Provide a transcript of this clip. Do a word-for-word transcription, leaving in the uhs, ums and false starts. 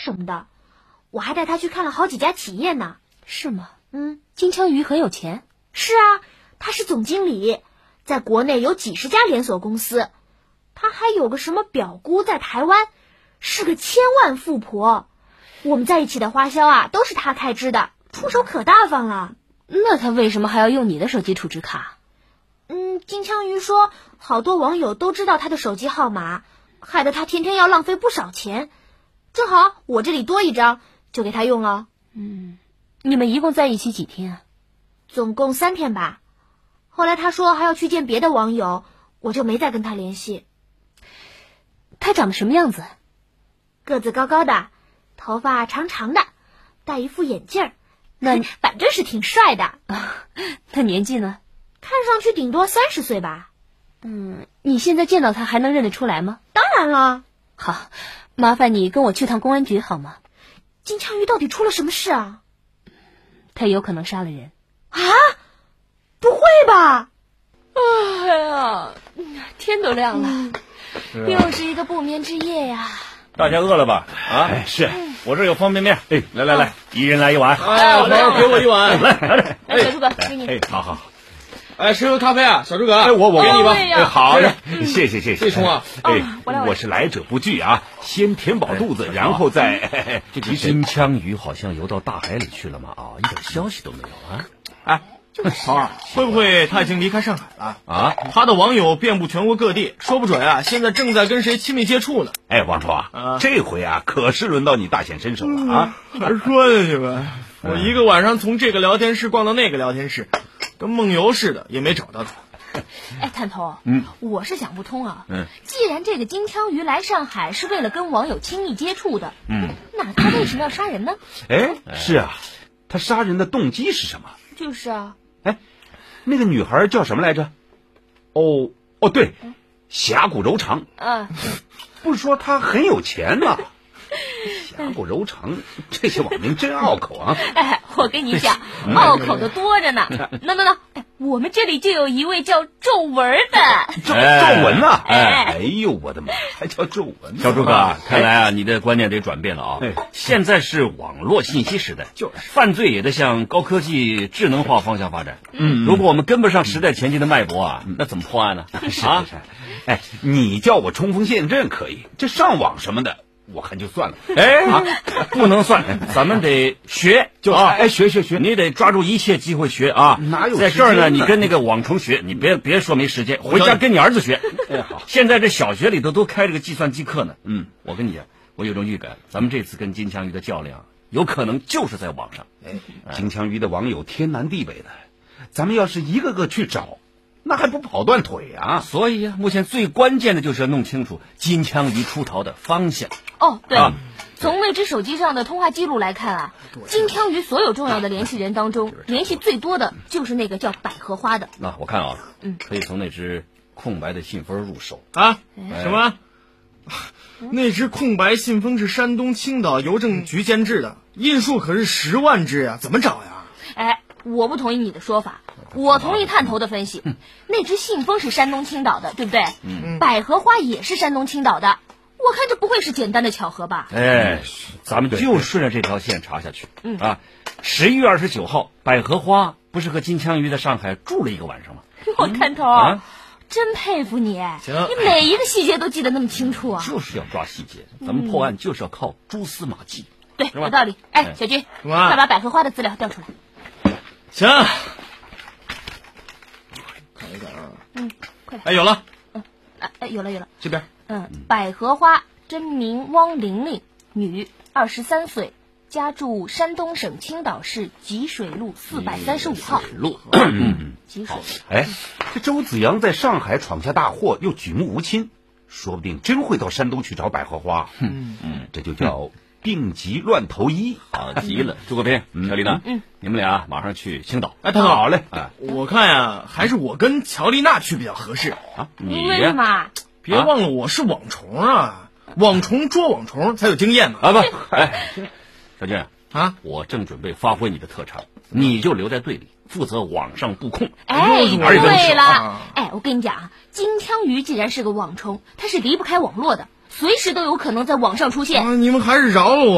什么的，我还带他去看了好几家企业呢。 是吗？ 嗯， 金枪鱼很有钱。 是啊，他是总经理，在国内有几十家连锁公司，他还有个什么表姑在台湾，是个千万富婆。我们在一起的花销啊，都是他开支的，出手可大方了。 那他为什么还要用你的手机储值卡？ 嗯，金枪鱼说，好多网友都知道他的手机号码，害得他天天要浪费不少钱。正好我这里多一张，就给他用了。 嗯，你们一共在一起几天啊？ 总共三天吧。后来他说还要去见别的网友，我就没再跟他联系。 他长得什么样子？ 个子高高的，头发长长的，戴一副眼镜儿， 那反正是挺帅的。 他年纪呢？ 看上去顶多三十岁吧。 嗯，你现在见到他还能认得出来吗？ 当然了。 好，麻烦你跟我去趟公安局好吗？ 金枪鱼到底出了什么事啊？ 他有可能杀了人。 啊？不会吧？ 哎呀，天都亮了， 嗯是啊、又是一个不眠之夜呀。 大家饿了吧？啊， 哎，是我这有方便面。 哎，来来来，一人来一碗。 哎，来，给我一碗。来来来， 来，小诸葛，给你。 哎，好好。 哎，谁喝咖啡啊？小诸葛， 哎，我我给你吧。 哎，好的，谢谢谢谢。 谢冲啊！ 哎，我是来者不拒啊，先填饱肚子，然后再。 这金枪鱼好像游到大海里去了嘛？啊，一点消息都没有啊！ 哎。桃儿，会不会他已经离开上海了啊？ 他的网友遍布全国各地，说不准啊，现在正在跟谁亲密接触呢。 哎，王叔啊，啊这回啊，可是轮到你大显身手了啊！ 还说呢你们，我一个晚上从这个聊天室逛到那个聊天室，跟梦游似的，也没找到他。 哎，探头， 嗯， 我是想不通啊。 嗯， 既然这个金枪鱼来上海是为了跟网友亲密接触的， 嗯， 那他为什么要杀人呢？ 哎，是啊，他杀人的动机是什么？ 就是啊。 哎，那个女孩叫什么来着？哦哦，对，峡谷柔肠。 嗯， 不是说她很有钱吗？峡谷柔肠，这些网民真拗口啊！ 哎，我跟你讲，拗口的多着呢。那那那，哎，我们这里就有一位叫皱纹的。 皱皱纹啊！ 哎， 哎呦，我的妈，还叫皱纹！ 小诸葛，看来啊，你的观念得转变了啊！ 哎， 现在是网络信息时代， 就是犯罪也得向高科技、智能化方向发展。 嗯， 如果我们跟不上时代前进的脉搏啊，那怎么破案呢？ 是是是，哎，你叫我冲锋陷阵可以，这上网什么的。我看就算了， 哎，啊、不能算，咱们得学， 就啊， 哎，学学学， 你得抓住一切机会学啊！ 哪有在这儿呢？你跟那个网虫学，你别别说没时间，回家跟你儿子学。 哎，好， 现在这小学里头都开这个计算机课呢。 嗯， 我跟你讲，我有种预感，咱们这次跟金枪鱼的较量，有可能就是在网上。 哎，金枪鱼的网友天南地北的，咱们要是一个个去找。那还不跑断腿啊！ 所以啊，目前最关键的就是要弄清楚金枪鱼出逃的方向。 哦，对， 啊、 从那只手机上的通话记录来看啊，金枪鱼所有重要的联系人当中，联系最多的就是那个叫百合花的。 那我看啊， 嗯， 可以从那只空白的信封入手啊？ 哎、 什么？那只空白信封是山东青岛邮政局监制的，印数可是十万只呀，怎么找呀？ 哎，我不同意你的说法。我同意探头的分析，嗯、那只信封是山东青岛的，对不对？ 嗯， 百合花也是山东青岛的，我看这不会是简单的巧合吧？ 哎，咱们就顺着这条线查下去。 嗯啊，十一月二十九号，百合花不是和金枪鱼在上海住了一个晚上吗？ 我探头、 啊， 真佩服你， 行， 你每一个细节都记得那么清楚啊！ 就是要抓细节，咱们破案就是要靠蛛丝马迹。 对，有道理。哎，小军， 快把百合花的资料调出来。 行。看一看啊， 嗯，快点。 哎，有了， 嗯，哎，有了有了， 这边。 嗯，百合花真名汪玲玲，女，二十三岁，家住山东省青岛市吉水路四百三十五号。 路， 嗯， 吉水。 哎，这周子阳在上海闯下大祸，又举目无亲，说不定真会到山东去找百合花。 嗯嗯， 这就叫病急乱投医， 好极了。诸葛斌、小丽娜， 嗯， 你们俩马上去青岛。 哎，他好嘞。 哎， 我看呀，还是我跟乔丽娜去比较合适啊。你为什么？ 别忘了我是网虫啊，网虫捉网虫才有经验嘛。 啊不，哎，小俊啊， 我正准备发挥你的特长，你就留在队里负责网上布控。 哎，对了， 啊、 哎，我跟你讲啊，金枪鱼既然是个网虫，它是离不开网络的，随时都有可能在网上出现。 啊、你们还是饶了我。